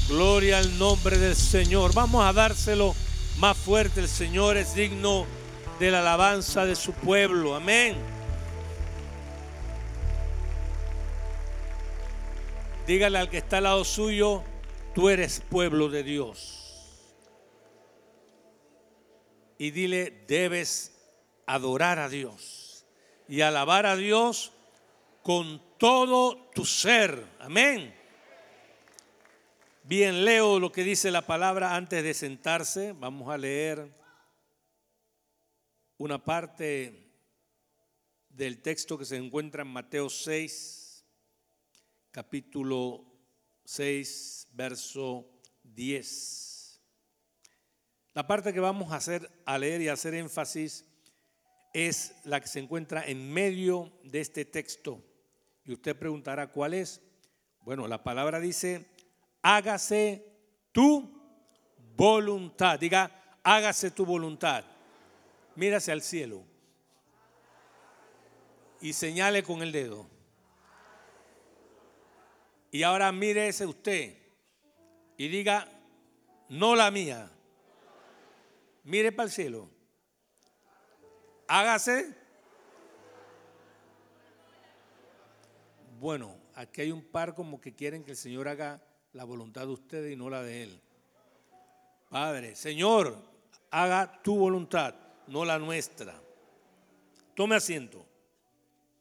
Gloria al nombre del Señor. Vamos a dárselo más fuerte. El Señor es digno de la alabanza de su pueblo. Amén. Dígale al que está al lado suyo: tú eres pueblo de Dios. Y dile: debes adorar a Dios y alabar a Dios con todo tu ser. Amén. Bien, leo lo que dice la palabra antes de sentarse. Vamos a leer una parte del texto que se encuentra en Mateo 6, capítulo 6, verso 10. La parte que vamos a leer y hacer énfasis es la que se encuentra en medio de este texto. Y usted preguntará, ¿cuál es? Bueno, la palabra dice: hágase tu voluntad. Diga: hágase tu voluntad. Mírase al cielo y señale con el dedo. Y ahora mírese usted y diga: no la mía. Mire para el cielo. Hágase. Bueno, aquí hay un par como que quieren que el Señor haga la voluntad de ustedes y no la de Él. Padre, Señor, haga tu voluntad, no la nuestra. Tome asiento.